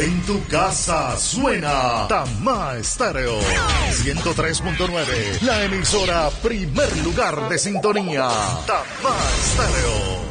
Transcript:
En tu casa suena Tamá Estéreo 103.9, la emisora primer lugar de sintonía. Tamá Estéreo.